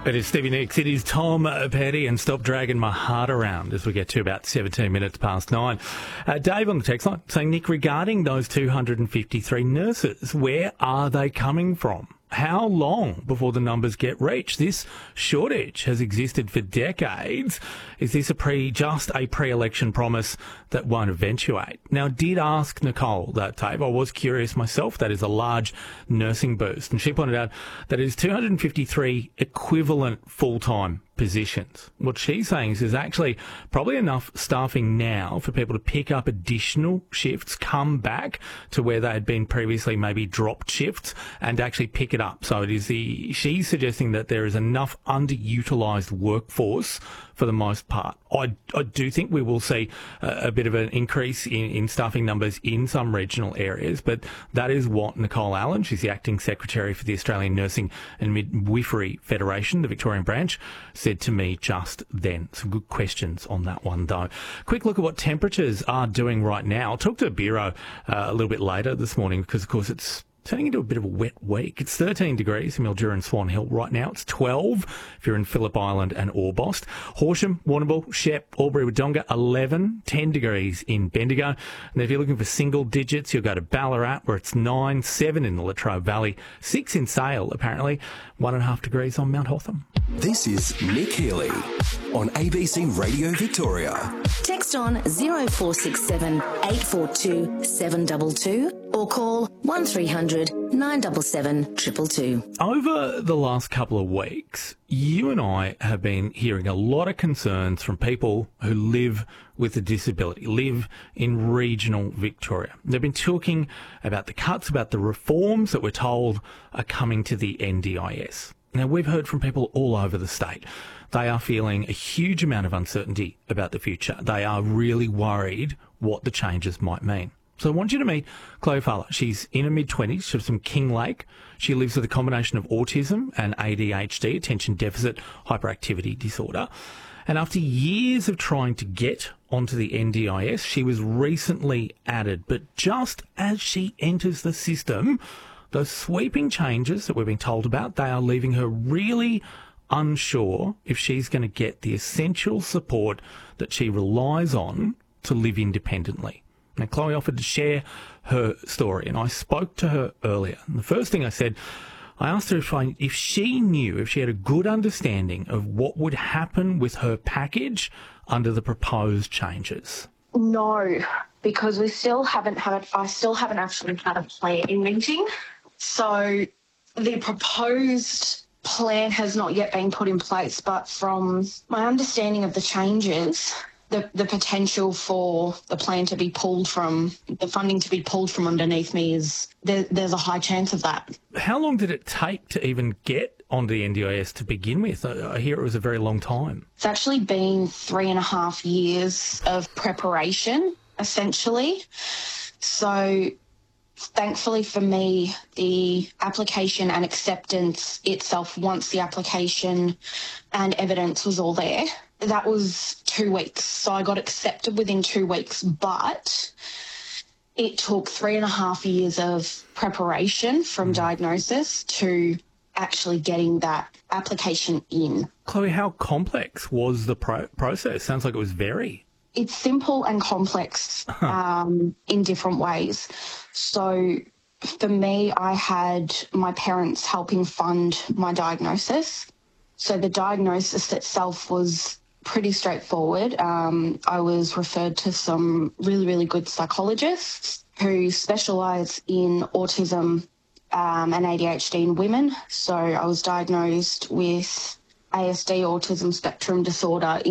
It is Stevie Nicks. It is Tom Petty, and stop dragging my heart around as we get to about 17 minutes past 9. Dave on the text line saying, Nick, regarding those 253 nurses, where are they coming from? How long before the numbers get reached? This shortage has existed for decades. Is this just a pre-election promise that won't eventuate? Now, I did ask Nicole that, Dave. I was curious myself. That is a large nursing boost. And she pointed out that it is 253 equivalent full-time positions. What she's saying is there's actually probably enough staffing now for people to pick up additional shifts, come back to where they had been previously, maybe dropped shifts, and actually pick it up. So she's suggesting that there is enough underutilised workforce for the most part. I do think we will see a bit of an increase in staffing numbers in some regional areas, but that is what Nicole Allen, she's the acting secretary for the Australian Nursing and Midwifery Federation, the Victorian branch, said to me just then. Some good questions on that one, though. Quick look at what temperatures are doing right now. I'll talk to Bureau a little bit later this morning because, of course, it's turning into a bit of a wet week. It's 13 degrees in Mildura and Swan Hill right now. It's 12 if you're in Phillip Island and Orbost. Horsham, Warrnambool, Shep, Albury-Wodonga, 11, 10 degrees in Bendigo. And if you're looking for single digits, you'll go to Ballarat where it's 9, 7 in the Latrobe Valley, 6 in Sale apparently, 1.5 degrees on Mount Hotham. This is Nick Healy on ABC Radio Victoria. Text on 0467 842 722 or call 1300 977 222. Over the last couple of weeks, you and I have been hearing a lot of concerns from people who live with a disability, live in regional Victoria. They've been talking about the cuts, about the reforms that we're told are coming to the NDIS. Now, we've heard from people all over the state. They are feeling a huge amount of uncertainty about the future. They are really worried what the changes might mean. So I want you to meet Chloe Fowler. She's in her mid-20s. She's from Kinglake. She lives with a combination of autism and ADHD, attention deficit hyperactivity disorder. And after years of trying to get onto the NDIS, she was recently added. But just as she enters the system, those sweeping changes that we've been told about, they are leaving her really unsure if she's going to get the essential support that she relies on to live independently. Now, Chloe offered to share her story, and I spoke to her earlier. And the first thing I said, I asked her if she knew, if she had a good understanding of what would happen with her package under the proposed changes. No, because I still haven't actually had a planning meeting. So the proposed plan has not yet been put in place, but from my understanding of the changes, the potential for the plan to be pulled from, the funding to be pulled from underneath me there's a high chance of that. How long did it take to even get onto the NDIS to begin with? I hear it was a very long time. It's actually been 3.5 years of preparation, essentially. So thankfully for me, the application and acceptance itself, once the application and evidence was all there, that was 2 weeks. So I got accepted within 2 weeks, but it took 3.5 years of preparation from diagnosis to actually getting that application in. Chloe, how complex was the process? Sounds like it was very. It's simple and complex in different ways. So for me, I had my parents helping fund my diagnosis. So the diagnosis itself was pretty straightforward. I was referred to some really, really good psychologists who specialise in autism and ADHD in women. So I was diagnosed with ASD, autism spectrum disorder,